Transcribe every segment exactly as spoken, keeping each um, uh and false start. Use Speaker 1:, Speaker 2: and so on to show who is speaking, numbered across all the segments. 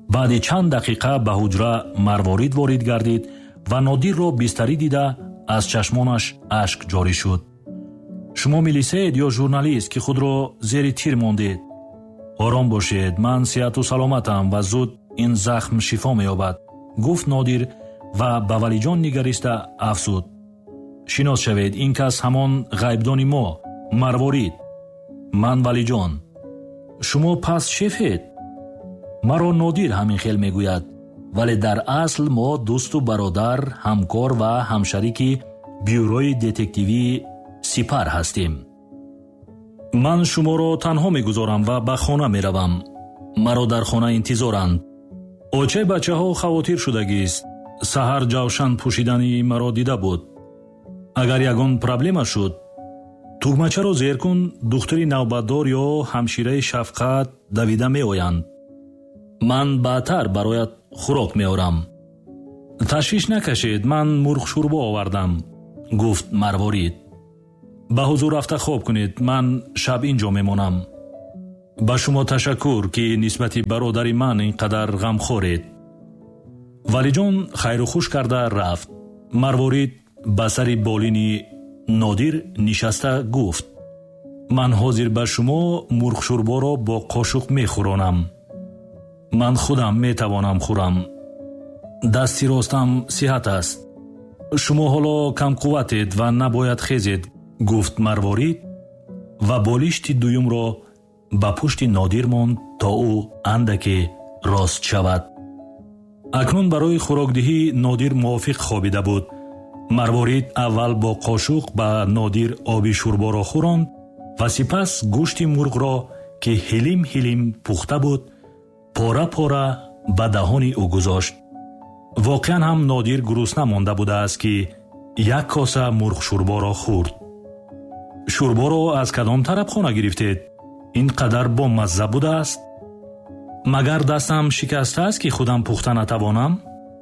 Speaker 1: баъди чанд дақиқа ба ҳуҷра Марворид ворид гардид ва Нодирро бистарӣ дида аз чашмонаш ашк ҷорӣ шуд. шумо милисаед ё журналист, ки худро зери тир мондед? ором бошед, ман сиҳату саломатам ва зуд ин захм шифо меёбад, гуфт Нодир ва ба Валиҷон нигариста афзуд. шинос шавед, ин кас ҳамон ғайбдони мо, Марворид. ман Валиҷон. шумо пас шефед? маро Нодир ҳамин хел мегӯяд, вале дар асл мо дӯсту бародар, ҳамкор ва ҳамшарики бюрои детективии Сипар ҳастем. ман шуморо танҳо мегузорам ва ба хона меравам. маро дар хона интизоранд. очаи бачаҳо хавотир шудагист. саҳар ҷавшан пӯшидани маро дида буд. агар ягон проблема шуд, тугмачаро зер кун, духтури навбатдор ё ҳамшираи Шафқат давида меоянд. ман баъдтар бароят хӯрок меорам. ташвиш накашед, ман мурғшурбо овардам, гуфт Марворид. ба ҳузур рафта хоб кунед, ман шаб инҷо мемонам. ба шумо ташаккур, ки нисбати бародари ман ин қадар ғамхоред. Валиҷон хайру хуш карда рафт. Марворид ба сари болини Нодир нишаста гуфт: ман ҳозир ба шумо мурғшурборо бо қошуқ мехӯронам. ман худам метавонам хӯрам. дасти ростам сиҳат аст. шумо ҳоло камқувватед ва набояд хезед, гуфт Марворид ва болишти дуюмро ба пушти Нодир монд, то ӯ андаке рост шавад. акнун барои хӯрокдиҳӣ Нодир мувофиқ хобида буд. Марворид аввал бо қошуқ ба Нодир оби шӯрборо хӯронд ва сипас гӯшти мурғро, ки ҳилим-ҳилим пухта буд, пора-пора бадаҳони ӯ гузошт. воқеан ҳам Нодир гурусна монда будааст, ки як коса мурғшӯрборо хӯрд. шӯрборо аз кадом тарабхона гирифтед? ин қадар бомазза будааст. магар дастам шикастааст, ки худам пухта натавонам?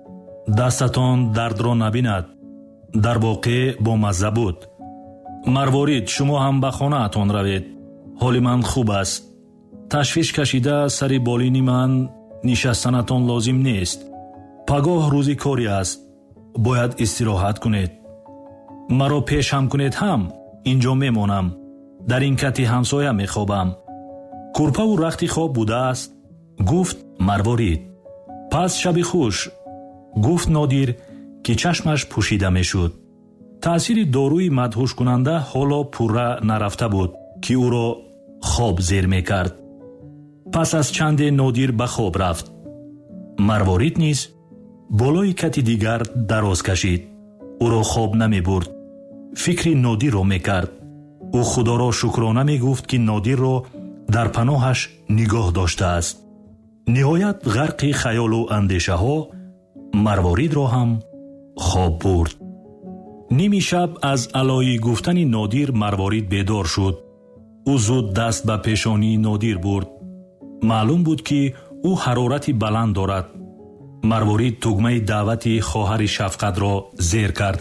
Speaker 1: дастатон дардро набинад. дар воқеъ бомазза буд. Марворид, шумо ҳам ба хонаатон равед. ҳоли ман хуб аст. ташвиш кашида сари болини ман нишастанатон лозим нест. пагоҳ рӯзи кори аст. бояд истироҳат кунед. маро пешҳам кунед ҳам инҷо мемонам. дар ин кати ҳамсоя мехобам. курпаву рахти хоб будааст, гуфт Марворид. пас шаби хуш, гуфт Нодир, ки чашмаш пӯшида мешуд. таъсири дорӯи мадҳушкунанда ҳоло пурра нарафта буд, ки ӯро хоб зер мекард. пас аз чанде Нодир ба хоб рафт. Марворид низ болои кати дигар дароз кашид. ӯро хоб намебурд. фикри Нодирро мекард. ӯ худоро шукрона мегуфт, ки Нодирро дар паноҳаш нигоҳ доштааст. ниҳоят ғарқи хаёлу андешаҳо Марворидро ҳам хоб бурд. ними шаб аз алои гуфтани Нодир Марворид бедор шуд. ӯ зуд даст ба пешонии Нодир бурд. маълум буд, ки ӯ ҳарорати баланд дорад. Марворид тугмаи даъвати хоҳари Шафқатро зер кард.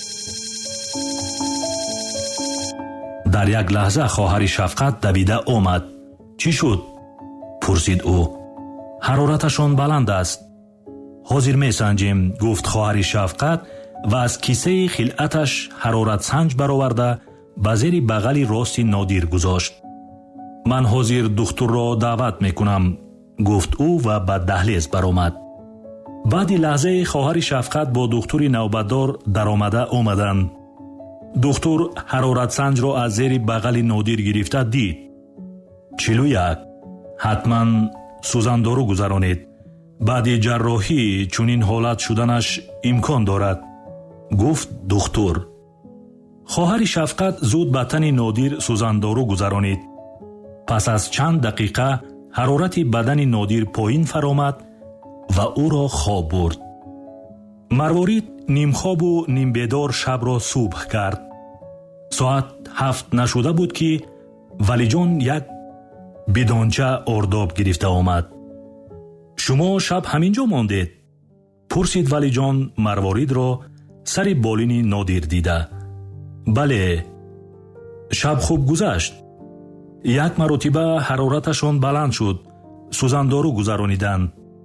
Speaker 1: дар як лаҳза хоҳари Шафқат давида омад. чӣ шуд? пурсид ӯ. ҳарораташон баланд аст. ҳозир месанҷем, гуфт хоҳари Шафқат ва аз кисаи хилъаташ ҳароратсанҷ бароварда ба зери бағали рости Нодир гузошт. ман ҳозир духтурро даъват мекунам, гуфт ӯ ва ба даҳлез баромад. баъди лаҳзае хоҳари Шафқат бо духтури навбатдор даромада омаданд. духтур ҳароратсанҷро аз зери бағали Нодир гирифта дид. чилу як. ҳатман сӯзандору гузаронед. баъди ҷарроҳӣ чунин ҳолат шуданаш имкон дорад, гуфт духтур. хоҳари Шафқат зуд ба тани Нодир сӯзандору гузаронид. пас аз чанд дақиқа ҳарорати бадани Нодир поин фаромад ва ӯро хоб бурд. Марворид нимхобу нимбедор шабро субҳ кард. соат ҳафт нашуда буд, ки Валиҷон як бидонча ордоб гирифта омад. шумо шаб ҳаминҷо мондед? пурсид Валиҷон Марворидро сари болини Нодир дида. бале, шаб хуб гузашт. як маротиба ҳарораташон баланд шуд. сӯзандору гузарониданд.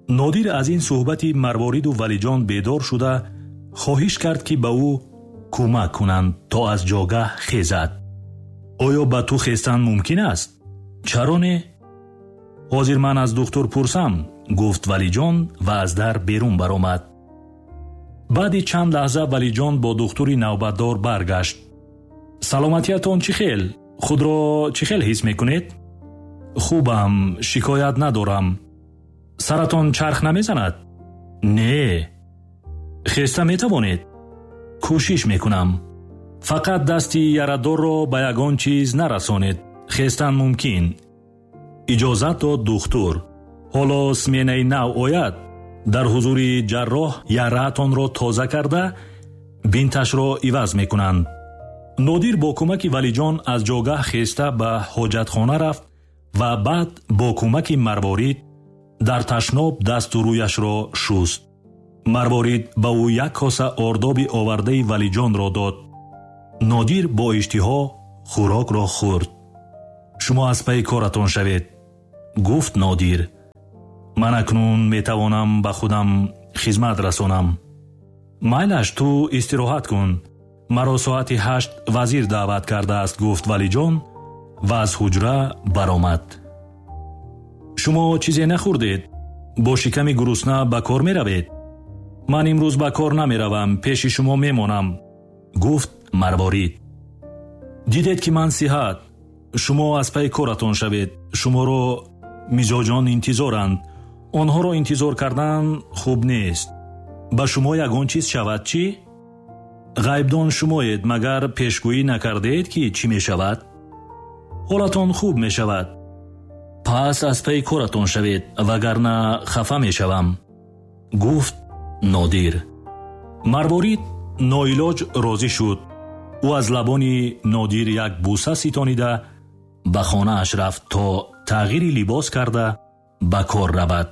Speaker 1: нодир аз ин суҳбати марвориду валиҷон бедор шуда хоҳиш кард ки ба ӯ кӯмак кунанд то аз ҷогаҳ хезад. оё ба ту хестан мумкин аст? чаро не? ҳозир ман аз духтур пурсам, гуфт валиҷон ва аз дар берун баромад. баъди чанд лаҳза валиҷон бо духтури навбатдор баргашт. саломатиятон чӣ хел? худро чӣ хел ҳис мекунед? хубам, шикоят надорам. саратон чарх намезанад? не. хеста метавонед? кӯшиш мекунам. фақат дасти ярадорро ба ягон чиз нарасонед. хестан мумкин. иҷозат дод духтур. ҳоло сменаи нав ояд. дар ҳузури ҷарроҳ яраатонро тоза карда бинташро иваз мекунанд. нодир бо кӯмаки валиҷон аз ҷогаҳ хеста ба ҳоҷатхона рафт ва баъд бо кӯмаки марворид дар ташноб дасту рӯяшро шуст. марворид ба ӯ як коса ордоби овардаи валиҷонро дод. нодир бо иштиҳо хӯрокро хӯрд. шумо аз пайи коратон шавед, гуфт нодир. ман акнун метавонам ба худам хизмат расонам. майлаш, ту истироҳат кун. маро соати ҳашт вазир даъват кардааст, гуфт валиҷон ва аз ҳуҷра баромад. шумо чизе нахӯрдед? бо шиками гурусна ба кор меравед? ман имрӯз ба кор намеравам, пеши шумо мемонам, гуфт марворид. дидед ки ман сиҳат. шумо аз пайи коратон шавед. шуморо мизоҷон интизоранд. онҳоро интизор кардан хуб нест. ба шумо ягон чиз шавад чӣ? ғайбдон шумоед, магар пешгӯӣ накардед ки чӣ мешавад? ҳолатон хуб мешавад. пас аз пайи коратон шавед, вагарна хафа мешавам, гуфт нодир. марворид ноилоҷ розӣ шуд. ӯ аз лабони нодир як буса ситонида ба хонааш рафт то тағйири либос карда ба кор равад.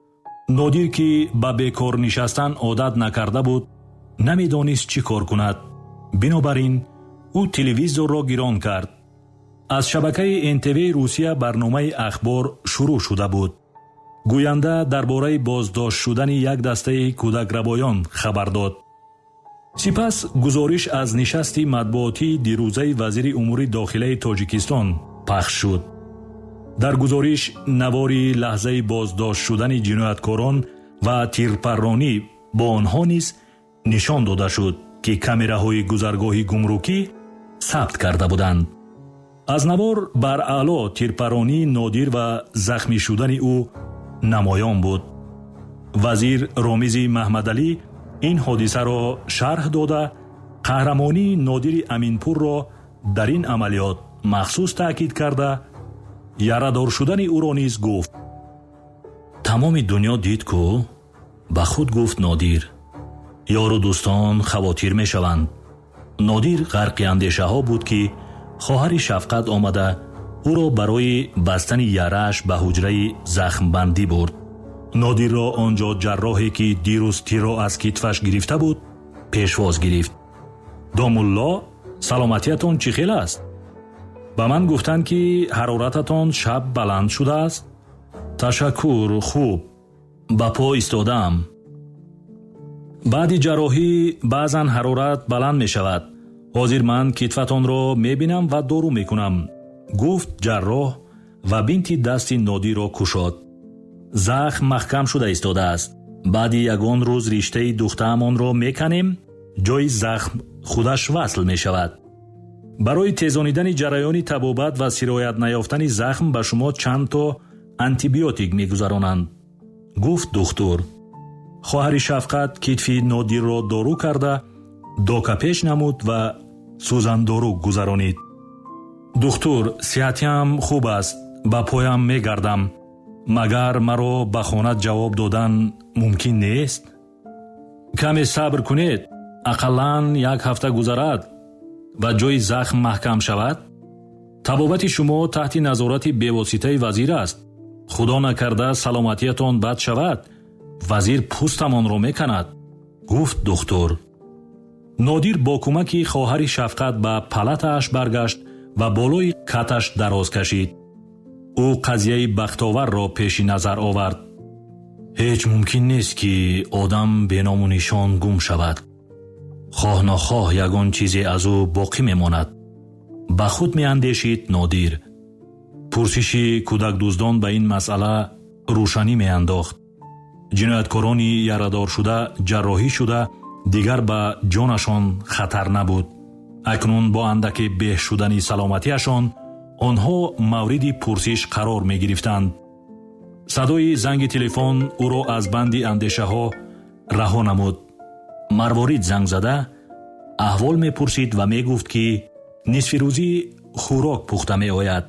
Speaker 1: нодир ки ба бекор нишастан одат накарда буд, намедонист чӣ кор кунад. бинобар ин ӯ телевизорро гирон кард. аз шабакаи эн тэ ви русия барномаи ахбор шурӯъ шуда буд. гӯянда дар бораи боздошт шудани як дастаи кӯдакрабоён хабар дод. сипас гузориш аз нишасти матбуотии дирӯзаи вазири умури дохилаи тоҷикистон пахш шуд. дар гузориш навори лаҳзаи боздошт шудани ҷинояткорон ва тирпарронӣ бо онҳо низ нишон дода шуд, ки камераҳои гузаргоҳи гумрукӣ сабт карда буданд. аз навор бар аъло тирпарронии нодир ва захмӣ шудани ӯ намоён буд. вазир ромизи маҳмадалӣ ин ҳодисаро шарҳ дода, қаҳрамонии нодири аминпурро дар ин амалиёт махсус таъкид карда, ярадор шудани ӯро низ гуфт. тамоми дунё дид ку, ба худ гуфт нодир. ёру дӯстон хавотир мешаванд. нодир ғарқи андешаҳо буд ки хоҳари шафқат омада ӯро барои бастани ярааш ба ҳуҷраи захмбандӣ бурд. нодирро он ҷо ҷарроҳе ки дирӯз тирро аз китфаш гирифта буд пешвоз гирифт. домулло, саломатиятон чӣ хел аст? ба ман гуфтанд ки ҳарорататон шаб баланд шудааст. ташаккур, хуб. ба по истодаам. баъди ҷарроҳӣ баъзан ҳарорат баланд мешавад. ҳозир ман китфатонро мебинам ва дору мекунам, гуфт ҷарроҳ ва бинти дасти нодирро кушод. захм маҳкам шуда истодааст. баъди ягон рӯз риштаи духтаамонро меканем, ҷои захм худаш васл мешавад. барои тезонидани ҷараёни табобат ва сироят наёфтани захм ба шумо чанд то антибиотик мегузаронанд, гуфт духтур. хоҳари шафқат китфи нодирро дору карда докапеш намуд ва сӯзандору гузаронид. духтур, сиҳатиам хуб аст, ба поям мегардам. магар маро ба хона ҷавоб додан мумкин нест? каме сабр кунед, ақаллан як ҳафта гузарад ва ҷои захм маҳкам шавад. табобати шумо таҳти назорати бевоситаи вазир аст. худо накарда саломатиятон бад шавад, вазир пӯстамонро меканад, гуфт духтур. нодир бо кӯмаки хоҳари шафқат ба палатааш баргашт ва болои каташ дароз кашид. ӯ қазияи бахтоварро пеши назар овард. ҳеҷ мумкин нест ки одам беному нишон гум шавад. хоҳ нохоҳ ягон чизе аз ӯ боқӣ мемонад. ба худ меандешид Нодир. пурсиши кӯдакдуздон ба ин масъала рӯшанӣ меандохт. ҷинояткорони ярадоршуда ҷарроҳӣ шуда дигар ба ҷонашон хатар набуд. акнун бо андаке беҳ шудани саломатиашон онҳо мавриди пурсиш қарор мегирифтанд. садои занги телефон ӯро аз банди андешаҳо раҳо намуд. Марворид занг зада аҳвол мепурсид ва мегуфт ки нисфирӯзӣ хӯрок пухта меояд.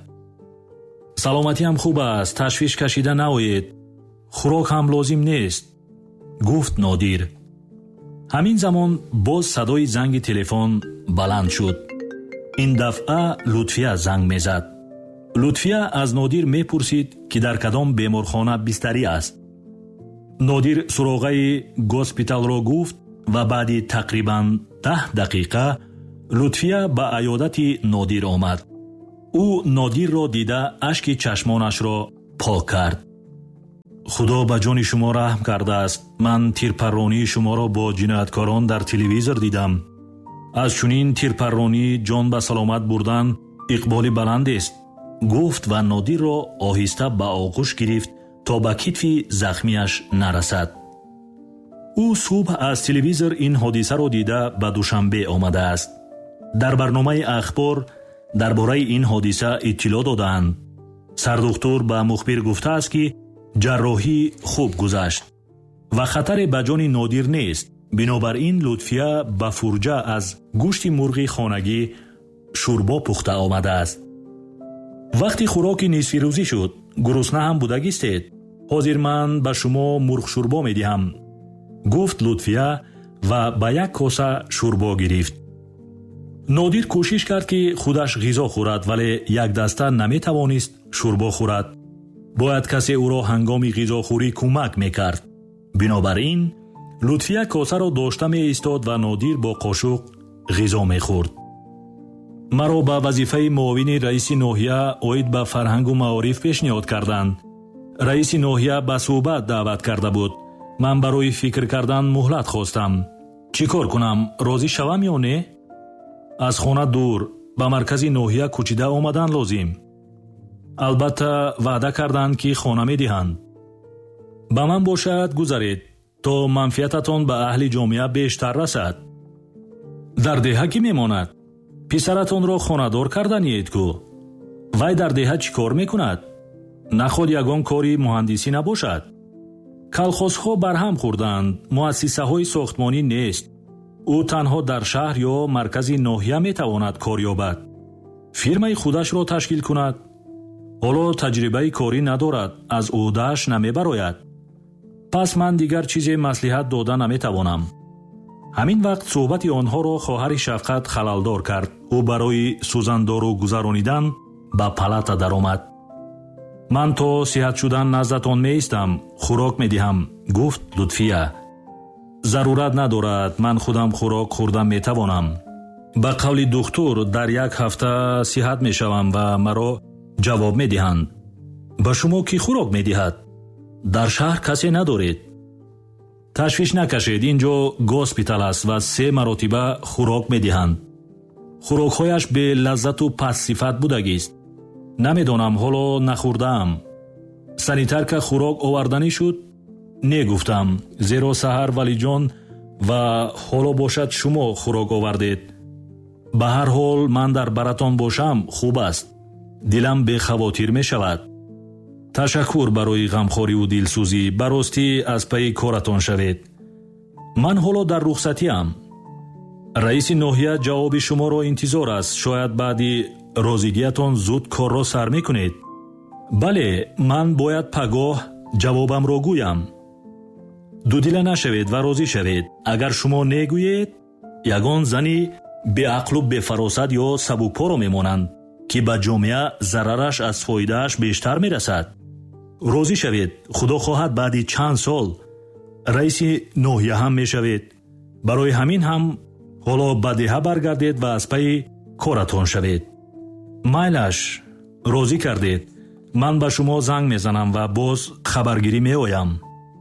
Speaker 1: саломатиам хуб аст, ташвиш кашида наоед, хӯрок ҳам лозим нест, гуфт Нодир. ҳамин замон боз садои занги телефон баланд шуд. ин дафъа Лутфия занг мезад. Лутфия аз Нодир мепурсид ки дар кадом беморхона бистарӣ аст. Нодир суроғаи госпиталро гуфт ва баъди тақрибан даҳ дақиқа Лутфия ба аёдати Нодир омад. ӯ Нодирро дида ашки чашмонашро пок кард. худо ба ҷони шумо раҳм кардааст. ман тирпарронии шуморо бо ҷинояткорон дар телевизор дидам. аз чунин тирпарронӣ ҷон ба саломат бурдан иқболи баландест, гуфт ва Нодирро оҳиста ба оғӯш гирифт то ба китфи захмияш нарасад. ӯ субҳ аз телевизор ин ҳодисаро дида ба Душанбе омадааст. дар барномаи ахбор дар бораи ин ҳодиса иттилоъ додаанд. сардухтур ба мухбир гуфтааст ки ҷарроҳӣ хуб гузашт ва хатаре ба ҷони Нодир нест. бинобар ин Лутфия ба фурҷа аз гӯшти мурғи хонагӣ шӯрбо пухта омадааст. вақти хӯроки нисфирӯзӣ шуд. гурусна ҳам будагистед? ҳозир ман ба шумо мурғшӯрбо медиҳам, гуфт Лутфия ва ба як коса шӯрбо гирифт. Нодир кӯшиш кард ки худаш ғизо хӯрад, вале як даста наметавонист шӯрбо хӯрад. бояд касе ӯро ҳангоми ғизохӯрӣ кӯмак мекард. бинобар ин Лутфия косаро дошта меистод ва Нодир бо қошуқ ғизо мехӯрд. маро ба вазифаи муовини раиси ноҳия оид ба фарҳангу маориф пешниҳод карданд. раиси ноҳия ба суҳбат даъват карда буд. ман барои фикр кардан муҳлат хостам. чӣ кор кунам, розӣ шавам ё не? аз хона дур ба маркази ноҳия кӯчида омадан лозим. албатта ваъда карданд ки хона медиҳанд. ба ман бошад гузаред то манфиататон ба аҳли ҷомеа бештар расад. дар деҳа кӣ мемонад? писаратонро хонадор карданиед кӯ. вай дар деҳа чӣ кор мекунад? наход ягон кори муҳандисӣ набошад. калхозҳо барҳам хӯрданд, муассисаҳои сохтмонӣ нест. ӯ танҳо дар шаҳр ё маркази ноҳия метавонад кор ёбад. фирмаи худашро ташкил кунад. ҳоло таҷрибаи корӣ надорад, аз ӯҳдааш намебарояд. пас ман дигар чизе маслиҳат дода наметавонам. ҳамин вақт суҳбати онҳоро хоҳари Шафқат халалдор кард. ӯ барои сӯзандору гузаронидан ба палата даромад. ман то сиҳат шудан наздатон меистам, хӯрок медиҳам, гуфт Лутфия. зарурат надорад, ман худам хӯрок хӯрда метавонам. ба қавли духтур дар як ҳафта сиҳат мешавам ва маро ҷавоб медиҳанд. ба шумо кӣ хӯрок медиҳад? дар шаҳр касе надоред? ташвиш накашед, ин ҷо госпитал аст ва се маротиба хӯрок медиҳанд. хӯрокҳояш белаззату пасtsифат будагист. намедонам, ҳоло нахӯрдаам. санитарка хӯрок оварданӣ шуд? не гуфтам, зеро саҳар валиҷон ва ҳоло бошад шумо хӯрок овардед. ба ҳар ҳол ман дар баратон бошам хуб аст. дилам бехавотир мешавад. ташаккур барои ғамхориву дилсӯзӣ. баростӣ аз пайи коратон шавед. ман ҳоло дар рухсатиам. раиси ноҳия ҷавоби шуморо интизор аст. шояд баъди розигиятон зуд корро сар мекунед. бале, ман бояд пагоҳ ҷавобамро гӯям. дудила нашавед ва розӣ шавед. агар шумо негӯед, ягон зани беақлу бефаросат ё сабукпоро мемонанд ки ба ҷомеа зарараш аз фоидааш бештар мерасад. розӣ шавед. худо хоҳад баъди чанд сол раиси ноҳия ҳам мешавед. барои ҳамин ҳам ҳоло ба деҳа баргардед ва аз пайи коратон шавед. майлаш, розӣ кардед. ман ба шумо занг мезанам ва боз хабаргирӣ меоям.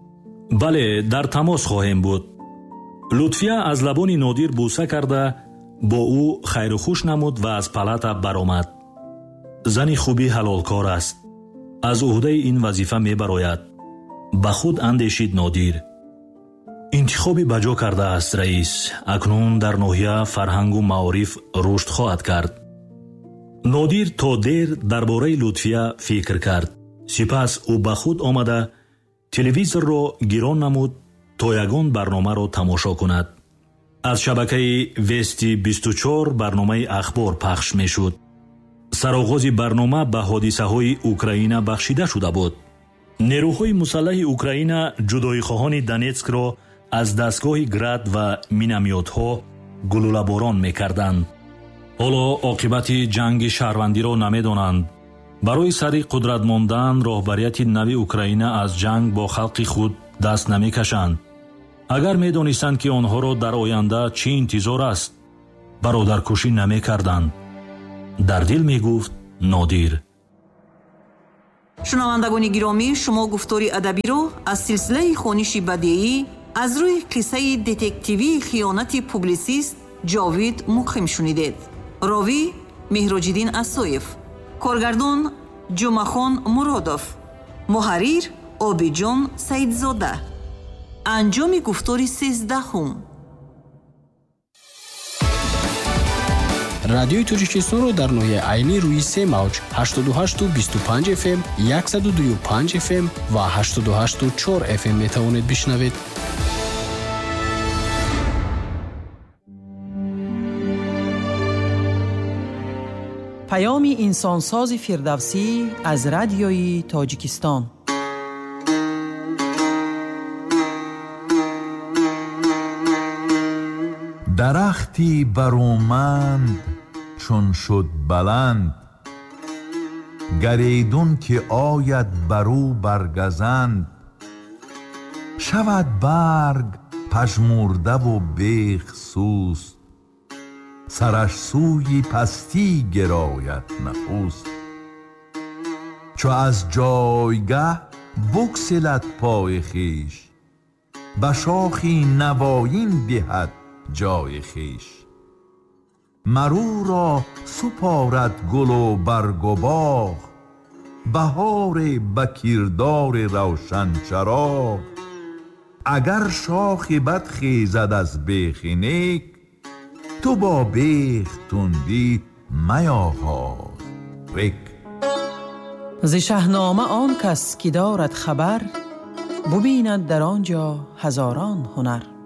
Speaker 1: бале, дар тамос хоҳем буд. лутфия аз лабони Нодир буса карда бо ӯ хайрухуш намуд ва аз палата баромад. зани хуби ҳалолкор аст. аз уҳдаи ин вазифа мебарояд. ба худ андешид Нодир. интихоби баҷо кардааст раис. акнун дар ноҳия фарҳангу маориф рушд хоҳад кард. Нодир то дер дар бораи Лутфия фикр кард. сипас ӯ ба худ омада телевизорро гирон намуд то ягон барномаро тамошо кунад. аз шабакаи Вести бисту чор барномаи ахбор пахш мешуд. сароғози барнома ба ҳодисаҳои Украина бахшида шуда буд. нерӯҳои мусаллаҳи Украина ҷудоихоҳони Донецкро аз дастгоҳи град ва миномётҳо гулӯлаборон мекарданд. ҳоло оқибати ҷанги шаҳрвандиро намедонанд. барои сари қудрат мондан роҳбарияти нави Украина аз ҷанг бо халқи худ даст намекашанд. агар медонистанд ки онҳоро дар оянда чӣ интизор аст, бародаркушӣ намекарданд. дар дил мегуфт Нодир.
Speaker 2: шунавандагони гиромӣ, шумо гуфтори адабиро аз силсилаи хониши бадеӣ аз рӯи қиссаи детективии хиёнати публисист ҷовид муқим шунидед. ровӣ меҳроҷиддин асоев, коргардон ҷумахон муродов, муҳаррир обиҷон саидзода. анҷоми гуфтори сездаҳум.
Speaker 3: радиои Тоҷикистонро дар ноҳияи айни рӯи се мавҷ ҳаштоду ҳашту бисту панҷ эф эм, яксаду дую панҷ эф эм ва ҳаштоду ҳашту чор эф эм метавонед бишнавед.
Speaker 4: паёми инсонсози фирдавсӣ аз радиои Тоҷикистон.
Speaker 5: дарахти бароманд чун шуд баланд, гарейдун ки ояд бару баргазанд, шавад барг пажмурдаву бех суст, сараш сӯи пастӣ герояд нафуст. чу аз ҷойгаҳ буксилад пои хиш, ба шохи навоин диҳад ҷои хиш. марӯ ра супорад гулу баргу боғ, баҳоре ба кирдори равшанчароғ. агар шохи бад хезад аз бехи нек, ту бо бех тундӣ маёҳоз рек.
Speaker 4: зи шаҳнома он кас ки дорад хабар, бубинад дар он ҷо ҳазорон ҳунар.